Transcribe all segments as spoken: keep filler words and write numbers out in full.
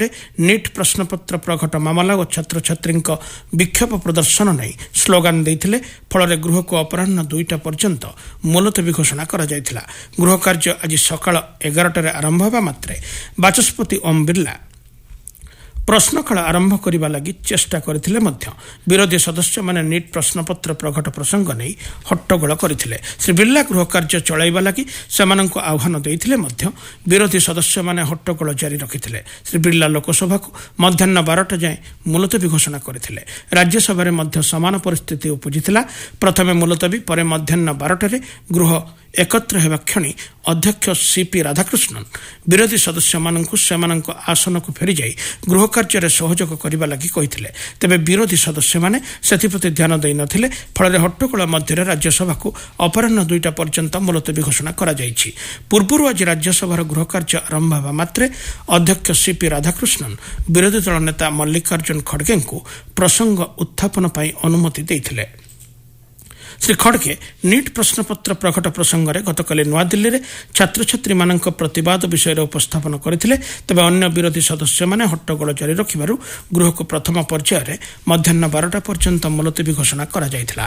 NEET ପ୍ରଶ୍ନପତ୍ର ପ୍ରଘଟ ମାମଲା ଓ ଛାତ୍ରଛାତ୍ରୀଙ୍କ ବିକ୍ଷୋଭ ପ୍ରଦର୍ଶନ ନେଇ ସ୍ଲୋଗାନ ଦେଇଥିଲେ। ଫଳରେ ଗୃହକୁ ଅପରାହ୍ନ ଦୁଇଟା ପର୍ଯ୍ୟନ୍ତ ମୁଲତବୀ ଘୋଷଣା କରାଯାଇଥିଲା। ଗୃହ କାର୍ଯ୍ୟ ଆଜି ସକାଳ ଏଗାରଟାରେ ଆରମ୍ଭ ହେବା ମାତ୍ରେ ବାଚସ୍ପତି ଓମ୍ ବିର୍ଲା ପ୍ରଶ୍ନକାଳ ଆରମ୍ଭ କରିବା ଲାଗି ଚେଷ୍ଟା କରିଥିଲେ ମଧ୍ୟ ବିରୋଧୀ ସଦସ୍ୟମାନେ ନିଟ୍ ପ୍ରଶ୍ନପତ୍ର ପ୍ରଘଟ ପ୍ରସଙ୍ଗ ନେଇ ହଟ୍ଟଗୋଳ କରିଥିଲେ। ଶ୍ରୀ ବିର୍ଲା ଗୃହ କାର୍ଯ୍ୟ ଚଳାଇବା ଲାଗି ସେମାନଙ୍କୁ ଆହ୍ୱାନ ଦେଇଥିଲେ ମଧ୍ୟ ବିରୋଧୀ ସଦସ୍ୟମାନେ ହଟ୍ଟଗୋଳ ଜାରି ରଖିଥିଲେ। ଶ୍ରୀ ବିର୍ଲା ଲୋକସଭାକୁ ମଧ୍ୟାହ୍ନ ବାରଟା ଯାଏଁ ମୁଲତବୀ ଘୋଷଣା କରିଥିଲେ। ରାଜ୍ୟସଭାରେ ମଧ୍ୟ ସମାନ ପରିସ୍ଥିତି ଉପୁଜିଥିଲା। ପ୍ରଥମେ ମୁଲତବୀ, ପରେ ମଧ୍ୟାହ୍ନ ବାରଟାରେ ଗୃହ ଏକତ୍ର ହେବା କ୍ଷଣି ଅଧ୍ୟକ୍ଷ ସିପି ରାଧାକୃଷ୍ଣନ୍ ବିରୋଧୀ ସଦସ୍ୟମାନଙ୍କୁ ସେମାନଙ୍କ ଆସନକୁ ଫେରିଯାଇ ଗୃହ କାର୍ଯ୍ୟରେ ସହଯୋଗ କରିବା ଲାଗି କହିଥିଲେ। ତେବେ ବିରୋଧୀ ସଦସ୍ୟମାନେ ସେଥିପ୍ରତି ଧ୍ୟାନ ଦେଇନଥିଲେ। ଫଳରେ ହଟ୍ଟଗୋଳ ମଧ୍ୟରେ ରାଜ୍ୟସଭାକୁ ଅପରାହ୍ନ ଦୁଇଟା ପର୍ଯ୍ୟନ୍ତ ମୁଲତବୀ ଘୋଷଣା କରାଯାଇଛି। ପୂର୍ବରୁ ଆଜି ରାଜ୍ୟସଭାର ଗୃହ କାର୍ଯ୍ୟ ଆରମ୍ଭ ହେବା ମାତ୍ରେ ଅଧ୍ୟକ୍ଷ ସିପି ରାଧାକୃଷ୍ଣନ୍ ବିରୋଧୀ ଦଳ ନେତା ମଲ୍ଲିକାର୍ଜୁନ ଖଡଗେଙ୍କୁ ପ୍ରସଙ୍ଗ ଉତ୍ଥାପନ ପାଇଁ ଅନୁମତି ଦେଇଥିଲେ। ଶ୍ରୀ ଖଡଗେ ନିଟ୍ ପ୍ରଶ୍ନପତ୍ର ପ୍ରଘଟ ପ୍ରସଙ୍ଗରେ ଗତକାଲି ନୂଆଦିଲ୍ଲୀରେ ଛାତ୍ରଛାତ୍ରୀମାନଙ୍କ ପ୍ରତିବାଦ ବିଷୟରେ ଉପସ୍ଥାପନ କରିଥିଲେ। ତେବେ ଅନ୍ୟ ବିରୋଧୀ ସଦସ୍ୟମାନେ ହଟ୍ଟଗୋଳ ଜାରି ରଖିବାରୁ ଗୃହକୁ ପ୍ରଥମ ପର୍ଯ୍ୟାୟରେ ମଧ୍ୟାହ୍ନ ବାରଟା ପର୍ଯ୍ୟନ୍ତ ମୁଲତବୀ ଘୋଷଣା କରାଯାଇଥିଲା।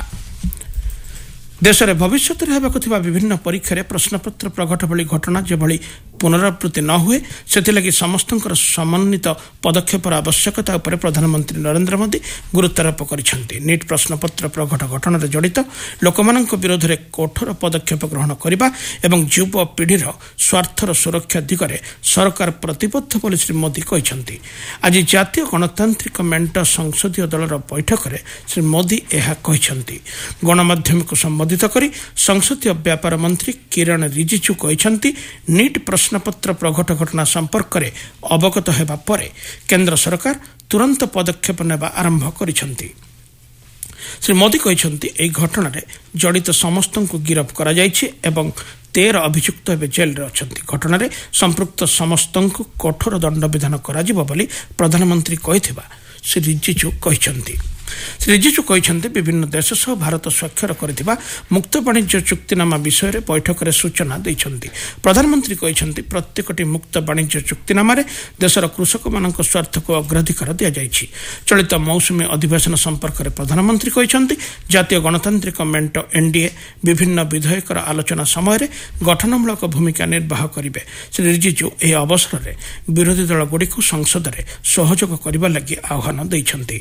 ଦେଶରେ ଭବିଷ୍ୟତରେ ହେବାକୁ ଥିବା ବିଭିନ୍ନ ପରୀକ୍ଷାରେ ପ୍ରଶ୍ନପତ୍ର ପ୍ରଘଟ ଭଳି ଘଟଣା ଯେଭଳି ପୁନରାବୃତ୍ତି ନ ହୁଏ ସେଥିଲାଗି ସମସ୍ତଙ୍କର ସମନ୍ୱିତ ପଦକ୍ଷେପର ଆବଶ୍ୟକତା ଉପରେ ପ୍ରଧାନମନ୍ତ୍ରୀ ନରେନ୍ଦ୍ର ମୋଦି ଗୁରୁତ୍ୱାରୋପ କରିଛନ୍ତି। ନିଟ୍ ପ୍ରଶ୍ନପତ୍ର ପ୍ରଘଟ ଘଟଣାରେ ଜଡ଼ିତ ଲୋକମାନଙ୍କ ବିରୋଧରେ କଠୋର ପଦକ୍ଷେପ ଗ୍ରହଣ କରିବା ଏବଂ ଯୁବପିଢ଼ିର ସ୍ୱାର୍ଥର ସୁରକ୍ଷା ଦିଗରେ ସରକାର ପ୍ରତିବଦ୍ଧ ବୋଲି ଶ୍ରୀ ମୋଦି କହିଛନ୍ତି। ଆଜି ଜାତୀୟ ଗଣତାନ୍ତ୍ରିକ ମେଣ୍ଟ ସଂସଦୀୟ ଦଳର ବୈଠକରେ ଶ୍ରୀ ମୋଦି ଏହା କହିଛନ୍ତି। ଗଣମାଧ୍ୟମକୁ ସମ୍ବୋଧିତ କରି ସଂସଦୀୟ ବ୍ୟାପାର ମନ୍ତ୍ରୀ କିରଣ ରିଜିଜୁ କହିଛନ୍ତି, ନିଟ୍ ପ୍ରଶ୍ନପତ୍ର ପ୍ରଘଟ ଘଟଣା ସମ୍ପର୍କରେ ଅବଗତ ହେବା ପରେ କେନ୍ଦ୍ର ସରକାର ତୁରନ୍ତ ପଦକ୍ଷେପ ନେବା ଆରମ୍ଭ କରିଛନ୍ତି। ଶ୍ରୀ ମୋଦି କହିଛନ୍ତି, ଏହି ଘଟଣାରେ ଜଡ଼ିତ ସମସ୍ତଙ୍କୁ ଗିରଫ କରାଯାଇଛି ଏବଂ ତେର ଅଭିଯୁକ୍ତ ଏବେ ଜେଲ୍ରେ ଅଛନ୍ତି। ଘଟଣାରେ ସମ୍ପୃକ୍ତ ସମସ୍ତଙ୍କୁ କଠୋର ଦଣ୍ଡବିଧାନ କରାଯିବ ବୋଲି ପ୍ରଧାନମନ୍ତ୍ରୀ କହିଥିବା ଶ୍ରୀ ରିଜିଜୁ କହିଛନ୍ତି। ଶ୍ରୀ ରିଜିଜୁ କହିଛନ୍ତି, ବିଭିନ୍ନ ଦେଶ ସହ ଭାରତ ସ୍ୱାକ୍ଷର କରିଥିବା ମୁକ୍ତ ବାଣିଜ୍ୟ ଚୁକ୍ତିନାମା ବିଷୟରେ ବୈଠକରେ ସୂଚନା ଦେଇଛନ୍ତି। ପ୍ରଧାନମନ୍ତ୍ରୀ କହିଛନ୍ତି, ପ୍ରତ୍ୟେକଟି ମୁକ୍ତ ବାଣିଜ୍ୟ ଚୁକ୍ତିନାମାରେ ଦେଶର କୃଷକମାନଙ୍କ ସ୍ୱାର୍ଥକୁ ଅଗ୍ରାଧିକାର ଦିଆଯାଇଛି। ଚଳିତ ମୌସୁମୀ ଅଧିବେଶନ ସମ୍ପର୍କରେ ପ୍ରଧାନମନ୍ତ୍ରୀ କହିଛନ୍ତି, ଜାତୀୟ ଗଣତାନ୍ତ୍ରିକ ମେଣ୍ଟ ଏନ୍ଡିଏ ବିଭିନ୍ନ ବିଧେୟକର ଆଲୋଚନା ସମୟରେ ଗଠନମୂଳକ ଭୂମିକା ନିର୍ବାହ କରିବେ। ଶ୍ରୀ ରିଜିଜୁ ଏହି ଅବସରରେ ବିରୋଧୀ ଦଳଗୁଡ଼ିକୁ ସଂସଦରେ ସହଯୋଗ କରିବା ଲାଗି ଆହ୍ୱାନ ଦେଇଛନ୍ତି।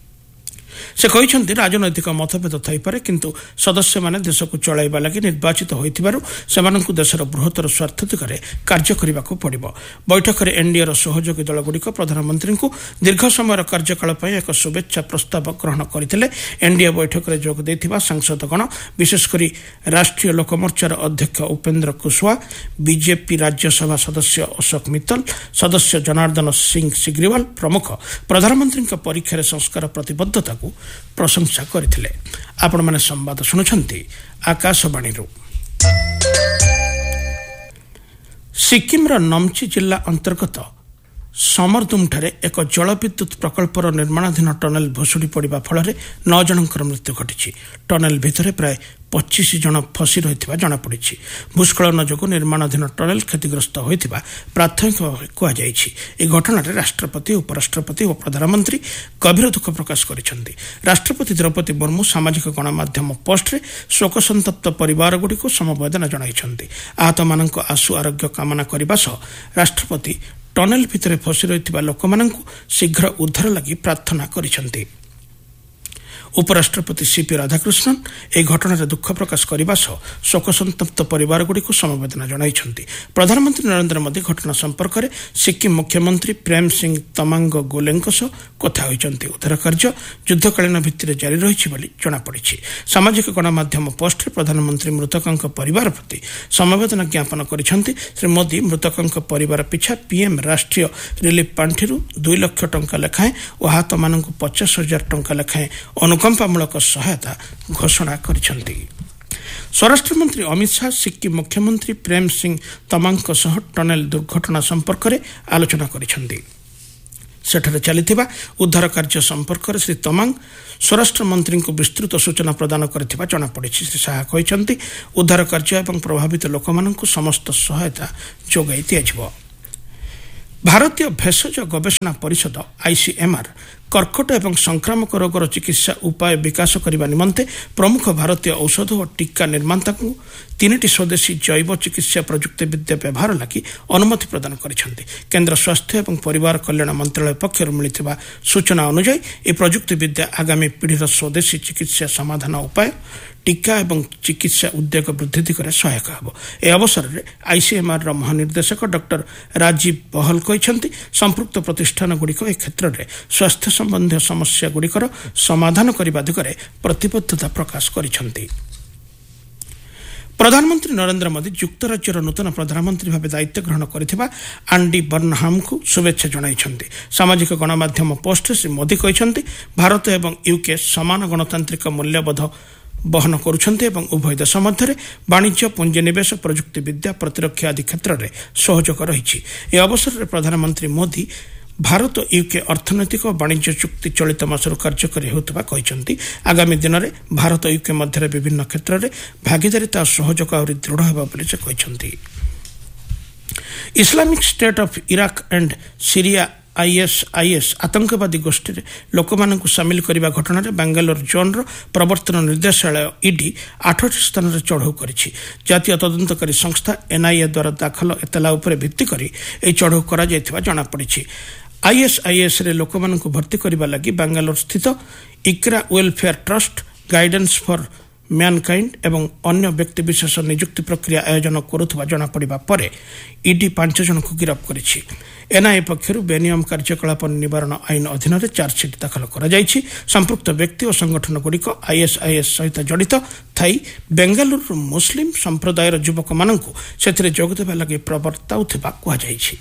ସେ କହିଛନ୍ତି, ରାଜନୈତିକ ମତଭେଦ ଥାଇପାରେ, କିନ୍ତୁ ସଦସ୍ୟମାନେ ଦେଶକୁ ଚଳାଇବା ଲାଗି ନିର୍ବାଚିତ ହୋଇଥିବାରୁ ସେମାନଙ୍କୁ ଦେଶର ବୃହତ୍ତର ସ୍ୱାର୍ଥ ଦିଗରେ କାର୍ଯ୍ୟ କରିବାକୁ ପଡ଼ିବ। ବୈଠକରେ ଏନ୍ଡିଏର ସହଯୋଗୀ ଦଳଗୁଡ଼ିକ ପ୍ରଧାନମନ୍ତ୍ରୀଙ୍କୁ ଦୀର୍ଘ ସମୟର କାର୍ଯ୍ୟକାଳ ପାଇଁ ଏକ ଶୁଭେଚ୍ଛା ପ୍ରସ୍ତାବ ଗ୍ରହଣ କରିଥିଲେ। ଏନ୍ଡିଏ ବୈଠକରେ ଯୋଗ ଦେଇଥିବା ସାଂସଦଗଣ, ବିଶେଷକରି ରାଷ୍ଟ୍ରୀୟ ଲୋକମୋର୍ଚ୍ଚାର ଅଧ୍ୟକ୍ଷ ଉପେନ୍ଦ୍ର କୁଶୱାହା, ବିଜେପି ରାଜ୍ୟସଭା ସଦସ୍ୟ ଅଶୋକ ମିତ୍ତଲ, ସଦସ୍ୟ ଜନାର୍ଦ୍ଦନ ସିଂ ସିଗ୍ରିୱାଲ ପ୍ରମୁଖ ପ୍ରଧାନମନ୍ତ୍ରୀଙ୍କ ପରୀକ୍ଷାରେ ସଂସ୍କାର ପ୍ରତିବଦ୍ଧତାକୁ ପ୍ରଶଂସା କରିଥିଲେ। ଆପଣମାନେ ସମ୍ବାଦ ଶୁଣୁଛନ୍ତି ଆକାଶବାଣୀରୁ। ସିକ୍କିମର ନମ୍ଚି ଜିଲ୍ଲା ଅନ୍ତର୍ଗତ ସମରଦୁମ୍ଠାରେ ଏକ ଜଳବିଦ୍ୟୁତ୍ ପ୍ରକଳ୍ପର ନିର୍ମାଣାଧୀନ ଟନେଲ ଭୁଶୁଡ଼ି ପଡ଼ିବା ଫଳରେ ନଅ ଜଣଙ୍କର ମୃତ୍ୟୁ ଘଟିଛି। ଟନେଲ ଭିତରେ ପ୍ରାୟ ପଚିଶ ଜଣ ଫସି ରହିଥିବା ଜଣାପଡ଼ିଛି। ଭୂସ୍ଖଳନ ଯୋଗୁଁ ନିର୍ମାଣାଧୀନ ଟନେଲ କ୍ଷତିଗ୍ରସ୍ତ ହୋଇଥିବା ପ୍ରାଥମିକ ଭାବେ କୁହାଯାଇଛି। ଏହି ଘଟଣାରେ ରାଷ୍ଟ୍ରପତି, ଉପରାଷ୍ଟ୍ରପତି ଓ ପ୍ରଧାନମନ୍ତ୍ରୀ ଗଭୀର ଦୁଃଖ ପ୍ରକାଶ କରିଛନ୍ତି। ରାଷ୍ଟ୍ରପତି ଦ୍ରୌପଦୀ ମୁର୍ମୁ ସାମାଜିକ ଗଣମାଧ୍ୟମ ପୋଷ୍ଟରେ ଶୋକସନ୍ତପ୍ତ ପରିବାରଗୁଡ଼ିକୁ ସମବେଦନା ଜଣାଇଛନ୍ତି। ଆହତମାନଙ୍କ ଆଶୁ ଆରୋଗ୍ୟ କାମନା କରିବା ସହ ରାଷ୍ଟ୍ରପତି ଟନେଲ ଭିତରେ ଫସି ରହିଥିବା ଲୋକମାନଙ୍କୁ ଶୀଘ୍ର ଉଦ୍ଧାର ଲାଗି ପ୍ରାର୍ଥନା କରିଛନ୍ତି। ଉପରାଷ୍ଟ୍ରପତି ସିପି ରାଧାକୃଷ୍ଣନ୍ ଏହି ଘଟଣାରେ ଦୁଃଖ ପ୍ରକାଶ କରିବା ସହ ଶୋକସନ୍ତପ୍ତ ପରିବାରଗୁଡ଼ିକୁ ସମବେଦନା ଜଣାଇଛନ୍ତି। ପ୍ରଧାନମନ୍ତ୍ରୀ ନରେନ୍ଦ୍ର ମୋଦି ଘଟଣା ସମ୍ପର୍କରେ ସିକ୍କିମ୍ ମୁଖ୍ୟମନ୍ତ୍ରୀ ପ୍ରେମ ସିଂ ତମାଙ୍ଗ ଗୋଲେଙ୍କ ସହ କଥା ହୋଇଛନ୍ତି। ଉଦ୍ଧାର କାର୍ଯ୍ୟ ଯୁଦ୍ଧକାଳୀନ ଭିତ୍ତିରେ ଜାରି ରହିଛି ବୋଲି ଜଣାପଡ଼ିଛି। ସାମାଜିକ ଗଣମାଧ୍ୟମ ପୋଷ୍ଟରେ ପ୍ରଧାନମନ୍ତ୍ରୀ ମୃତକଙ୍କ ପରିବାର ପ୍ରତି ସମବେଦନା ଜ୍ଞାପନ କରିଛନ୍ତି। ଶ୍ରୀ ମୋଦି ମୃତକଙ୍କ ପରିବାର ପିଛା ପିଏମ୍ ରାଷ୍ଟ୍ରୀୟ ରିଲିଫ୍ ପାଣ୍ଠିରୁ ଦୁଇ ଲକ୍ଷ ଟଙ୍କା ଲେଖାଏଁ ଓ ଆହତମାନଙ୍କୁ ପଚାଶ ହଜାର ଟଙ୍କା ଲେଖାଏଁ ଅନୁକମ୍ପାମୂଳକ ସହାୟତା ଘୋଷଣା କରିଛନ୍ତି। ସ୍ୱରାଷ୍ଟ୍ରମନ୍ତ୍ରୀ ଅମିତ ଶାହା ସିକ୍କିମ୍ ମୁଖ୍ୟମନ୍ତ୍ରୀ ପ୍ରେମ ସିଂ ତମାଙ୍ଗଙ୍କ ସହ ଟନେଲ ଦୁର୍ଘଟଣା ସମ୍ପର୍କରେ ଆଲୋଚନା କରିଛନ୍ତି। ସେଠାରେ ଚାଲିଥିବା ଉଦ୍ଧାର କାର୍ଯ୍ୟ ସମ୍ପର୍କରେ ଶ୍ରୀ ତମାଙ୍ଗ ସ୍ୱରାଷ୍ଟ୍ରମନ୍ତ୍ରୀଙ୍କୁ ବିସ୍ତୃତ ସୂଚନା ପ୍ରଦାନ କରିଥିବା ଜଣାପଡ଼ିଛି। ଶ୍ରୀ ଶାହା କହିଛନ୍ତି, ଉଦ୍ଧାର କାର୍ଯ୍ୟ ଏବଂ ପ୍ରଭାବିତ ଲୋକମାନଙ୍କୁ ସମସ୍ତ ସହାୟତା ଯୋଗାଇ ଦିଆଯିବ। ଭାରତୀୟ ଭେଷଜ ଗବେଷଣା ପରିଷଦ ଆଇସିଏମ୍ଆର୍ କର୍କଟ ଏବଂ ସଂକ୍ରାମକ ରୋଗର ଚିକିତ୍ସା ଉପାୟ ବିକାଶ କରିବା ନିମନ୍ତେ ପ୍ରମୁଖ ଭାରତୀୟ ଔଷଧ ଓ ଟିକା ନିର୍ମାତାଙ୍କୁ ତିନିଟି ସ୍ୱଦେଶୀ ଜୈବ ଚିକିତ୍ସା ପ୍ରଯୁକ୍ତି ବିଦ୍ୟା ବ୍ୟବହାର ଲାଗି ଅନୁମତି ପ୍ରଦାନ କରିଛନ୍ତି। କେନ୍ଦ୍ର ସ୍ୱାସ୍ଥ୍ୟ ଏବଂ ପରିବାର କଲ୍ୟାଣ ମନ୍ତ୍ରଣାଳୟ ପକ୍ଷରୁ ମିଳିଥିବା ସୂଚନା ଅନୁଯାୟୀ ଏହି ପ୍ରଯୁକ୍ତି ବିଦ୍ୟା ଆଗାମୀ ପିଢ଼ିର ସ୍ୱଦେଶୀ ଚିକିତ୍ସା ସମାଧାନ ଉପାୟ ଟିକା ଏବଂ ଚିକିତ୍ସା ଉଦ୍ୟୋଗ ବୃଦ୍ଧି ଦିଗରେ ସହାୟକ ହେବ। ଏହି ଅବସରରେ ଆଇସିଏମ୍ଆର୍ର ମହାନିର୍ଦ୍ଦେଶକ ଡକ୍ଟର ରାଜୀବ ବହଲ କହିଛନ୍ତି, ସମ୍ପୃକ୍ତ ପ୍ରତିଷ୍ଠାନଗୁଡ଼ିକ ଏ କ୍ଷେତ୍ରରେ ସ୍ୱାସ୍ଥ୍ୟ ସମ୍ବନ୍ଧୀୟ ସମସ୍ୟାଗୁଡ଼ିକର ସମାଧାନ କରିବା ଦିଗରେ ପ୍ରତିବଦ୍ଧତା ପ୍ରକାଶ କରିଛନ୍ତି। ପ୍ରଧାନମନ୍ତ୍ରୀ ନରେନ୍ଦ୍ର ମୋଦି ଯୁକ୍ତରାଜ୍ୟର ନୂତନ ପ୍ରଧାନମନ୍ତ୍ରୀ ଭାବେ ଦାୟିତ୍ୱ ଗ୍ରହଣ କରିଥିବା ଆଣ୍ଡି ବର୍ନହାମ୍ଙ୍କୁ ଶୁଭେଚ୍ଛା ଜଣାଇଛନ୍ତି। ସାମାଜିକ ଗଣମାଧ୍ୟମ ପୋଷ୍ଟରେ ଶ୍ରୀ ମୋଦି କହିଛନ୍ତି, ଭାରତ ଏବଂ ୟୁକେ ସମାନ ଗଣତାନ୍ତ୍ରିକ ମୂଲ୍ୟବୋଧ ବହନ କରୁଛନ୍ତି ଏବଂ ଉଭୟ ଦେଶ ମଧ୍ୟରେ ବାଣିଜ୍ୟ, ପୁଞ୍ଜିନିବେଶ, ପ୍ରଯୁକ୍ତି ବିଦ୍ୟା, ପ୍ରତିରକ୍ଷା ଆଦି କ୍ଷେତ୍ରରେ ସହଯୋଗ ରହିଛି। ଏହି ଅବସରରେ ପ୍ରଧାନମନ୍ତ୍ରୀ ମୋଦି ଭାରତ ୟୁକେ ଅର୍ଥନୈତିକ ଓ ବାଣିଜ୍ୟ ଚୁକ୍ତି ଚଳିତ ମାସରୁ କାର୍ଯ୍ୟକାରୀ ହେଉଥିବା କହିଛନ୍ତି। ଆଗାମୀ ଦିନରେ ଭାରତ ୟୁକେ ମଧ୍ୟରେ ବିଭିନ୍ନ କ୍ଷେତ୍ରରେ ଭାଗିଦାରିତା ଓ ସହଯୋଗ ଆହୁରି ଦୃଢ଼ ହେବ ବୋଲି ସେ କହିଛନ୍ତି। Islamic state of Iraq and Syria ISIS ଆତଙ୍କବାଦୀ ଗୋଷ୍ଠୀରେ ଲୋକମାନଙ୍କୁ ସାମିଲ କରିବା ଘଟଣାରେ ବାଙ୍ଗାଲୋର ଜୋନ୍ର ପ୍ରବର୍ତ୍ତନ ନିର୍ଦ୍ଦେଶାଳୟ ଇଡି ଆଠଟି ସ୍ଥାନରେ ଚଢ଼ଉ କରିଛି। ଜାତୀୟ ତଦନ୍ତକାରୀ ସଂସ୍ଥା ଏନ୍ଆଇଏ ଦ୍ୱାରା ଦାଖଲ ଏତଲା ଉପରେ ଭିତ୍ତି କରି ଏହି ଚଢ଼ଉ କରାଯାଇଥିବା ଜଣାପଡ଼ିଛି। ଆଇଏସ୍ଆଇଏସ୍ରେ ଲୋକମାନଙ୍କୁ ଭର୍ତ୍ତି କରିବା ଲାଗି ବାଙ୍ଗାଲୋର ସ୍ଥିତ ICRA welfare trust, guidance for mankind ଏବଂ ଅନ୍ୟ ବ୍ୟକ୍ତିବିଶେଷ ନିଯୁକ୍ତି ପ୍ରକ୍ରିୟା ଆୟୋଜନ କରୁଥିବା ଜଣାପଡ଼ିବା ପରେ ଇଡି ପାଞ୍ଚ ଜଣଙ୍କୁ ଗିରଫ କରିଛି। ଏନ୍ଆଇଏ ପକ୍ଷରୁ ବେନିୟମ କାର୍ଯ୍ୟକଳାପ ନିବାରଣ ଆଇନ ଅଧୀନରେ ଚାର୍ଜସିଟ୍ ଦାଖଲ କରାଯାଇଛି। ସମ୍ପୃକ୍ତ ବ୍ୟକ୍ତି ଓ ସଂଗଠନଗୁଡ଼ିକ ଆଇଏସ୍ଆଇଏସ୍ ସହିତ ଜଡ଼ିତ ଥାଇ ବେଙ୍ଗାଲୁରୁର ମୁସଲିମ୍ ସମ୍ପ୍ରଦାୟର ଯୁବକମାନଙ୍କୁ ସେଥିରେ ଯୋଗଦେବା ଲାଗି ପ୍ରବର୍ତ୍ତାଉଥିବା କୁହାଯାଇଛି।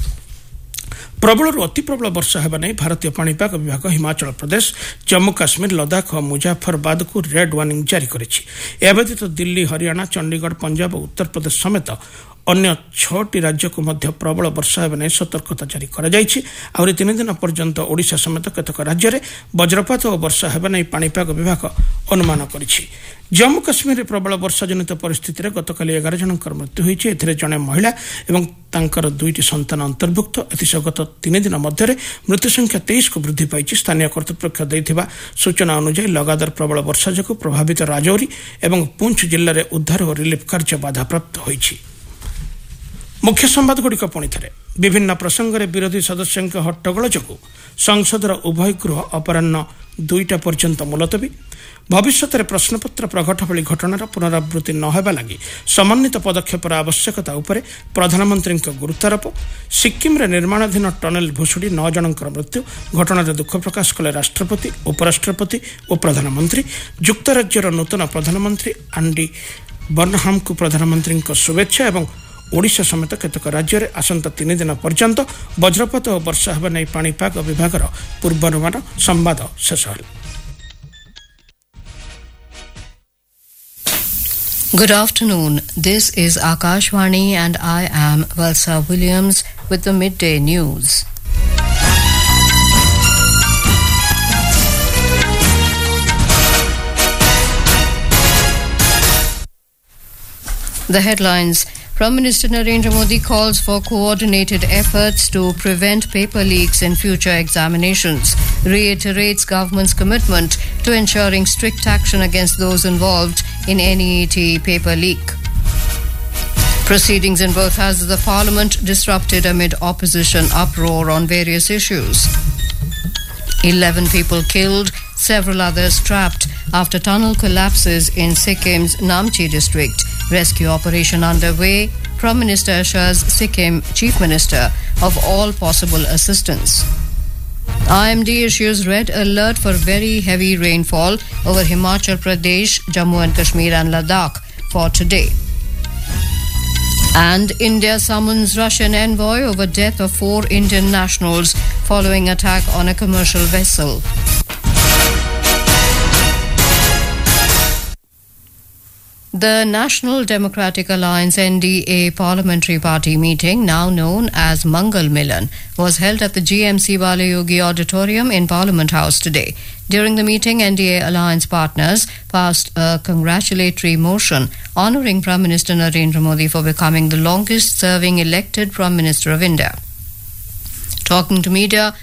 ପ୍ରବଳରୁ ଅତି ପ୍ରବଳ ବର୍ଷା ହେବା ନେଇ ଭାରତୀୟ ପାଣିପାଗ ବିଭାଗ ହିମାଚଳ ପ୍ରଦେଶ, ଜମ୍ମୁ କାଶ୍ମୀର, ଲଦାଖ ଓ ମୁଜାଫରବାଦକୁ ରେଡ୍ ୱାର୍ଣ୍ଣିଂ ଜାରି କରିଛି। ଏହା ବ୍ୟତୀତ ଦିଲ୍ଲୀ, ହରିୟାଣା, ଚଣ୍ଡିଗଡ଼, ପଞ୍ଜାବ ଓ ଉତ୍ତରପ୍ରଦେଶ ସମେତ ଅନ୍ୟ ଛଅଟି ରାଜ୍ୟକୁ ମଧ୍ୟ ପ୍ରବଳ ବର୍ଷା ହେବା ନେଇ ସତର୍କତା ଜାରି କରାଯାଇଛି। ଆହୁରି ତିନି ଦିନ ପର୍ଯ୍ୟନ୍ତ ଓଡ଼ିଶା ସମେତ କେତେକ ରାଜ୍ୟରେ ବଜ୍ରପାତ ଓ ବର୍ଷା ହେବା ନେଇ ପାଣିପାଗ ବିଭାଗ ଅନୁମାନ କରିଛି। ଜମ୍ମୁ କାଶ୍ମୀରରେ ପ୍ରବଳ ବର୍ଷା ଜନିତ ପରିସ୍ଥିତିରେ ଗତକାଲି ଏଗାର ଜଣଙ୍କର ମୃତ୍ୟୁ ହୋଇଛି। ଏଥିରେ ଜଣେ ମହିଳା ଏବଂ ତାଙ୍କର ଦୁଇଟି ସନ୍ତାନ ଅନ୍ତର୍ଭୁକ୍ତ। ଏଥିସହ ଗତ ତିନି ଦିନ ମଧ୍ୟରେ ମୃତ୍ୟୁ ସଂଖ୍ୟା ତେଇଶକୁ ବୃଦ୍ଧି ପାଇଛି। ସ୍ଥାନୀୟ କର୍ତ୍ତୃପକ୍ଷ ଦେଇଥିବା ସୂଚନା ଅନୁଯାୟୀ ଲଗାତାର ପ୍ରବଳ ବର୍ଷା ଯୋଗୁଁ ପ୍ରଭାବିତ ରାଜୌରୀ ଏବଂ ପୁଞ୍ଚ ଜିଲ୍ଲାରେ ଉଦ୍ଧାର ଓ ରିଲିଫ୍ କାର୍ଯ୍ୟ ବାଧାପ୍ରାପ୍ତ ହୋଇଛି। ମୁଖ୍ୟ ସମ୍ବାଦଗୁଡ଼ିକ ପୁଣିଥରେ। ବିଭିନ୍ନ ପ୍ରସଙ୍ଗରେ ବିରୋଧୀ ସଦସ୍ୟଙ୍କ ହଟ୍ଟଗୋଳ ଯୋଗୁଁ ସଂସଦର ଉଭୟ ଗୃହ ଅପରାହ୍ନ ଦୁଇଟା ପର୍ଯ୍ୟନ୍ତ ମୁଲତବୀ। ଭବିଷ୍ୟତରେ ପ୍ରଶ୍ନପତ୍ର ପ୍ରଘଟ ଭଳି ଘଟଣାର ପୁନରାବୃତ୍ତି ନ ହେବା ଲାଗି ସମନ୍ୱିତ ପଦକ୍ଷେପର ଆବଶ୍ୟକତା ଉପରେ ପ୍ରଧାନମନ୍ତ୍ରୀଙ୍କ ଗୁରୁତ୍ୱାରୋପ। ସିକ୍କିମରେ ନିର୍ମାଣାଧୀନ ଟନେଲ ଭୁଶୁଡ଼ି ନଅ ଜଣଙ୍କର ମୃତ୍ୟୁ। ଘଟଣାରେ ଦୁଃଖ ପ୍ରକାଶ କଲେ ରାଷ୍ଟ୍ରପତି, ଉପରାଷ୍ଟ୍ରପତି ଓ ପ୍ରଧାନମନ୍ତ୍ରୀ। ଯୁକ୍ତରାଜ୍ୟର ନୂତନ ପ୍ରଧାନମନ୍ତ୍ରୀ ଆଣ୍ଡି ବର୍ନହାମ୍ଙ୍କୁ ପ୍ରଧାନମନ୍ତ୍ରୀଙ୍କ ଶୁଭେଚ୍ଛା ଏବଂ ଓଡ଼ିଶା ସମେତ କେତେକ ରାଜ୍ୟରେ ଆସନ୍ତା ତିନି ଦିନ ପର୍ଯ୍ୟନ୍ତ ବଜ୍ରପାତ ଓ ବର୍ଷା ହେବା ନେଇ ପାଣିପାଗ ବିଭାଗର ପୂର୍ବାନୁମାନ। ସମ୍ବାଦ ଶେଷ ହେଲା। Good afternoon. This is Akashvani and I am Valsa Williams with the midday news. The headlines. Prime Minister Narendra Modi calls for coordinated efforts to prevent paper leaks in future examinations, reiterates government's commitment to ensuring strict action against those involved in N E E T paper leak. Proceedings in both houses of Parliament disrupted amid opposition uproar on various issues. Eleven people killed, several others trapped after tunnel collapses in Sikkim's Namche district. Rescue operation underway. Prime Minister assures Sikkim Chief Minister of all possible assistance. I M D issues red alert for very heavy rainfall over Himachal Pradesh, Jammu and Kashmir and Ladakh for today. And India summons Russian envoy over death of four Indian nationals following attack on a commercial vessel. The National Democratic Alliance N D A Parliamentary Party meeting, now known as Mangal Milan, was held at the G M C Balayogi Auditorium in Parliament House today. During the meeting, N D A alliance partners passed a congratulatory motion honouring Prime Minister Narendra Modi for becoming the longest-serving elected Prime Minister of India. Talking to media,